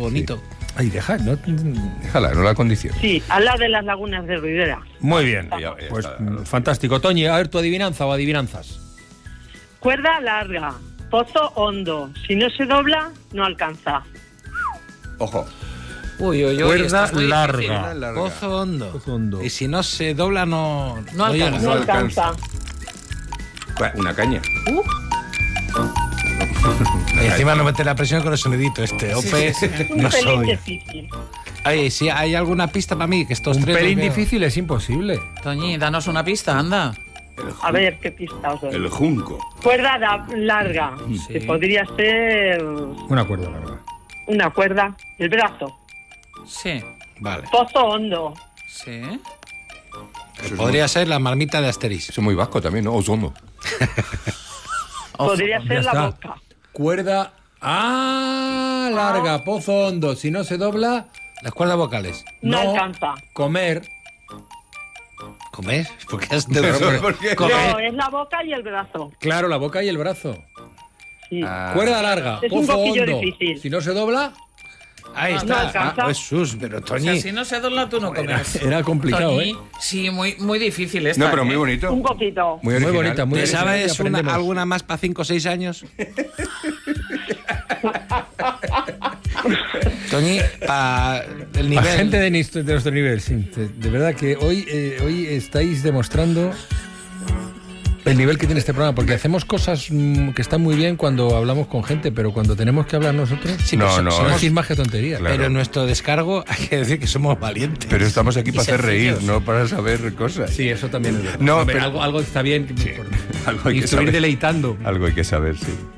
bonito. Ay, déjala, no la condiciona. Sí, al lado de las lagunas de Ribera. Muy bien, Ya pues está. fantástico. Toñi, a ver tu adivinanza o adivinanzas. Cuerda larga, pozo hondo. Si no se dobla, no alcanza. Ojo. Uy, Cuerda esta es muy larga. difícil. Cuerda larga. Pozo hondo. Pozo hondo. Y si no se dobla, no No llega. alcanza. Una caña. Y encima no mete la presión con el sonidito Ope, Un no pelín soy. difícil. Oye, si hay alguna pista para mí, que estos Un tres... pelín los veo. difícil es imposible. Toñi, danos una pista, anda. A ver, ¿qué pista os doy? El junco. Cuerda larga, Sí. que podría ser Una cuerda larga. una cuerda. El brazo. Sí, Vale. Pozo hondo. sí. Podría ser la marmita de Asterix. Eso es muy vasco también, ¿no? Osondo. Podría Ya ser la está. boca. Cuerda larga, pozo hondo. Si no se dobla, Las cuerdas vocales. No alcanza. comer. ¿Comer? ¿Por qué has ¿Por qué? No, es la boca y el brazo. Claro, la boca y el brazo. Sí. Cuerda larga, Es un pozo poquillo hondo. difícil. Si no se dobla, Ahí No está. alcanza. Jesús, pero O Toñi. sea, si no se dobla, tú no comes. era complicado, Toñi, ¿eh? Sí, muy difícil esta. No, pero muy bonito. Un poquito. Muy Muy original. bonita, muy ¿Te original. sabes Aprendemos. alguna más para 5 o 6 años? Toñi, para el La nivel... gente de nuestro nivel, sí. De verdad que hoy estáis demostrando el nivel que tiene este programa, porque hacemos cosas que están muy bien cuando hablamos con gente, pero cuando tenemos que hablar nosotros, Sí, No, pero no, no decís más que tonterías. Claro. Pero en nuestro descargo hay que decir que somos valientes. Pero estamos aquí Y para hacer reír, sencillos. no para saber cosas. Sí, eso también es verdad. No, Hombre, pero- algo está bien. Algo hay que Instruir saber. deleitando. Algo hay que saber, sí.